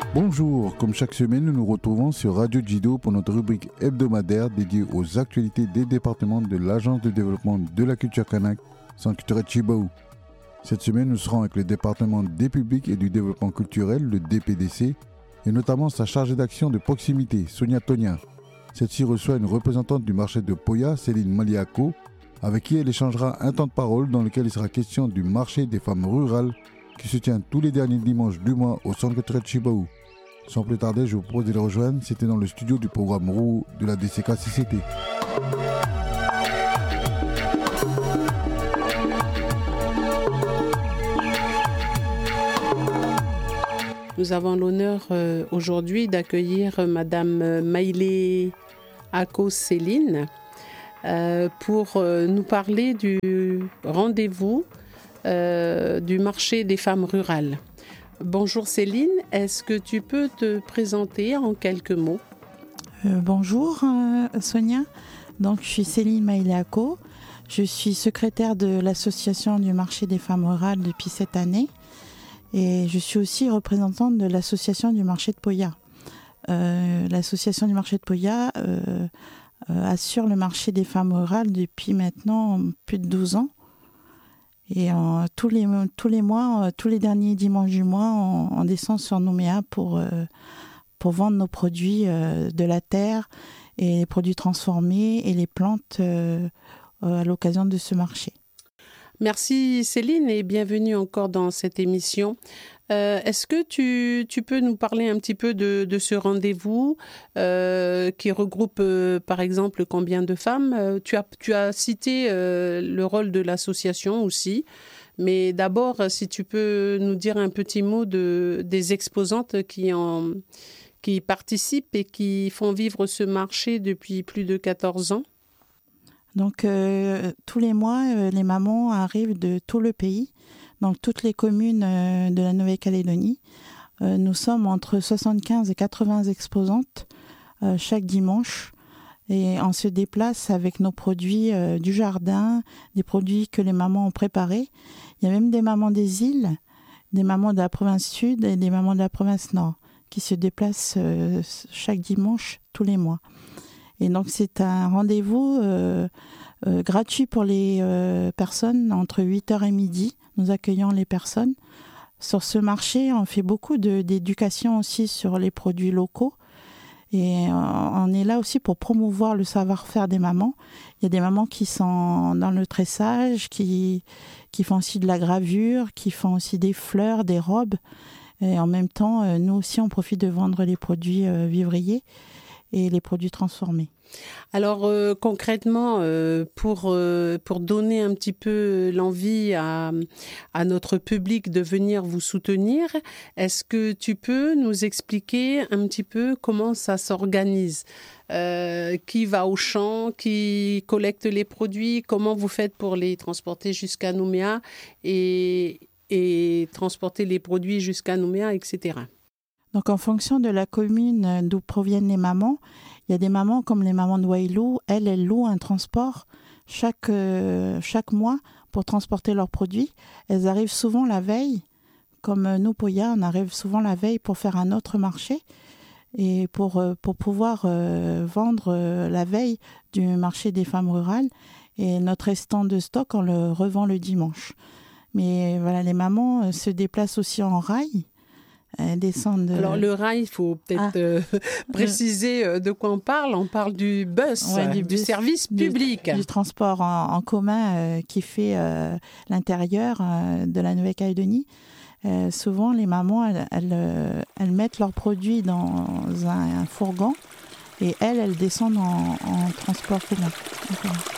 Bonjour, comme chaque semaine, nous nous retrouvons sur Radio Djido pour notre rubrique hebdomadaire dédiée aux actualités des départements de l'Agence de développement de la culture kanak, Centre culturel Tjibaou. Cette semaine, nous serons avec le département des publics et du développement culturel, le DPDC, et notamment sa chargée d'action de proximité, Sonia Tonia. Celle-ci reçoit une représentante du marché de Poya, Céline Maliako, avec qui elle échangera un temps de parole dans lequel il sera question du marché des femmes rurales qui se tient tous les derniers dimanches du mois au Centre culturel Tjibaou. Sans plus tarder, je vous propose de les rejoindre. C'était dans le studio du programme ROU de la DCK-CCT. Nous avons l'honneur aujourd'hui d'accueillir Madame Maïlé Ako Céline pour nous parler du rendez-vous du marché des femmes rurales. Bonjour Céline, est-ce que tu peux te présenter en quelques mots ? Bonjour Sonia, donc je suis Céline Maïléako, je suis secrétaire de l'association du marché des femmes rurales depuis cette année et je suis aussi représentante de l'association du marché de Poya. L'association du marché de Poya assure le marché des femmes rurales depuis maintenant plus de 12 ans. Et tous les mois, tous les derniers dimanches du mois, on descend sur Nouméa pour vendre nos produits de la terre et les produits transformés et les plantes à l'occasion de ce marché. Merci Céline et bienvenue encore dans cette émission. Est-ce que tu peux nous parler un petit peu de ce rendez-vous qui regroupe par exemple combien de femmes ? Tu as cité le rôle de l'association aussi, mais d'abord si tu peux nous dire un petit mot des exposantes qui participent et qui font vivre ce marché depuis plus de 14 ans. Donc tous les mois, les mamans arrivent de tout le pays. Donc toutes les communes de la Nouvelle-Calédonie. Nous sommes entre 75 et 80 exposantes chaque dimanche et on se déplace avec nos produits du jardin, des produits que les mamans ont préparés. Il y a même des mamans des îles, des mamans de la province sud et des mamans de la province nord qui se déplacent chaque dimanche tous les mois. Et donc c'est un rendez-vous gratuit pour les personnes entre 8h et midi. Nous accueillons les personnes. Sur ce marché, on fait beaucoup d'éducation aussi sur les produits locaux. Et on est là aussi pour promouvoir le savoir-faire des mamans. Il y a des mamans qui sont dans le tressage, qui font aussi de la gravure, qui font aussi des fleurs, des robes. Et en même temps, nous aussi, on profite de vendre les produits vivriers et les produits transformés. Alors concrètement, pour donner un petit peu l'envie à notre public de venir vous soutenir, est-ce que tu peux nous expliquer un petit peu comment ça s'organise ? Qui va au champ, qui collecte les produits, comment vous faites pour les transporter jusqu'à Nouméa et transporter les produits jusqu'à Nouméa, etc. Donc en fonction de la commune d'où proviennent les mamans, il y a des mamans comme les mamans de Wailou, elles louent un transport chaque mois pour transporter leurs produits. Elles arrivent souvent la veille, comme nous, Poya, on arrive souvent la veille pour faire un autre marché et pour pouvoir vendre la veille du marché des femmes rurales. Et notre restant de stock, on le revend le dimanche. Mais voilà, les mamans se déplacent aussi en rail. Alors le rail, il faut peut-être préciser de quoi on parle. On parle du bus, du service public. Du transport en commun qui fait l'intérieur de la Nouvelle-Calédonie. Souvent, les mamans, elles mettent leurs produits dans un fourgon et elles descendent en transport commun. Okay.